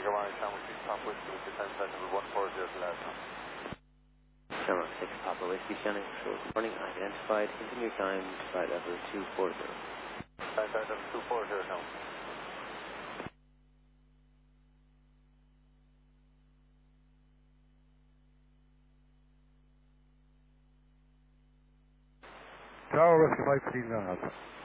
good morning, Shamrock 6 Papa Whiskey with the 10 seconds of 140 to last time. Shamrock 6 Papa Whiskey, Shannon Control. Good morning, identified. Continue time, flight level 240. Flight level 240 now. Tower Whiskey 515 Gun Alpha.